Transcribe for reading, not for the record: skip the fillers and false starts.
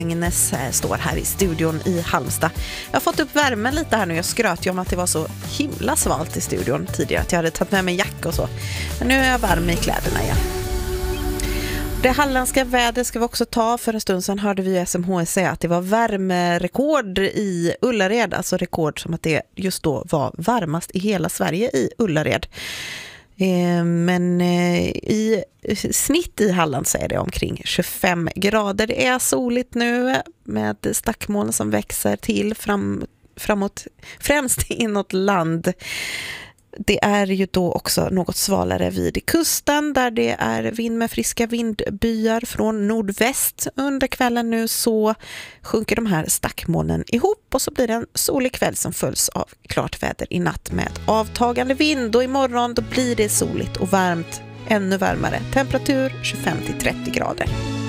Agnes står här i studion i Halmstad. Jag har fått upp värmen lite här nu. Jag skröt ju om att det var så himla svalt i studion tidigare, att jag hade tagit med mig jacka och så. Men nu är jag varm i kläderna igen. Det halländska vädret ska vi också ta. För en stund sedan hörde vi SMHI säga att det var värmerekord i Ullared. Alltså rekord som att det just då var varmast i hela Sverige i Ullared. Men i snitt i Halland så är det omkring 25 grader. Det är soligt nu med stackmoln som växer till framåt, främst inåt land. Det är ju då också något svalare vid kusten där det är vind med friska vindbyar från nordväst. Under kvällen nu så sjunker de här stackmolnen ihop och så blir det en solig kväll som följs av klart väder i natt med avtagande vind. Och imorgon då blir det soligt och varmt, ännu varmare. Temperatur 25-30 grader.